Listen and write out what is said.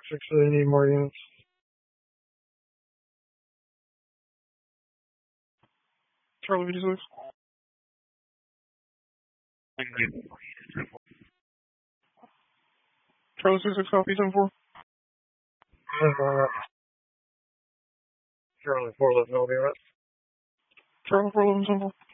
6 so they need more units. Charlie 56. Charlie 66 copy 10-4. Charlie 411 will be right. Charlie 411 10-4.